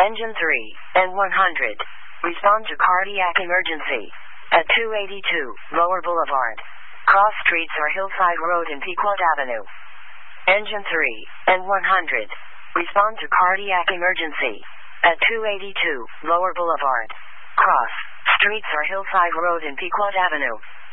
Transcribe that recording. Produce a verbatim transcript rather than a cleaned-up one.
Engine three, N one hundred. Respond to cardiac emergency. At two eighty-two, Lower Boulevard. Cross streets are Hillside Road and Pequot Avenue. Engine three, N one hundred. Respond to cardiac emergency. At two eighty-two, Lower Boulevard. Cross streets are Hillside Road and Pequot Avenue.